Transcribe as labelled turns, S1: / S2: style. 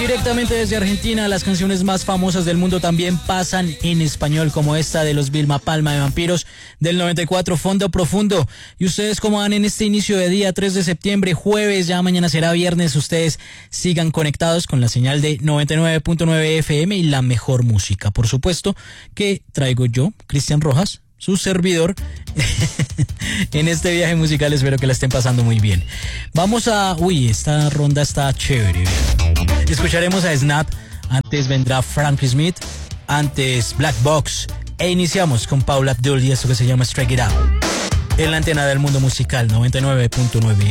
S1: Directamente desde Argentina, las canciones más famosas del mundo también pasan en español, como esta de los Vilma Palma de Vampiros del 94, Fondo Profundo. Y ustedes, ¿cómo van en este inicio de día 3 de septiembre, jueves? Ya mañana será viernes. Ustedes sigan conectados con la señal de 99.9 FM y la mejor música, por supuesto, que traigo yo, Cristian Rojas, su servidor, en este viaje musical. Espero que la estén pasando muy bien. Vamos a... Uy, esta ronda está chévere. Escucharemos a Snap, antes vendrá Frankie Smith, antes Black Box, e iniciamos con Paula Abdul y esto que se llama Strike It Out. En la antena del mundo musical 99.9.